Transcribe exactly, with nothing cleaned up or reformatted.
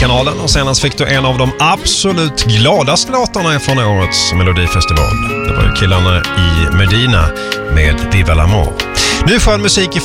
Melodikanalen. Och senast fick du en av de absolut gladaste låtarna från årets Melodifestival. Det var ju killarna i Medina med Viva l'Amour. Nu skön musik i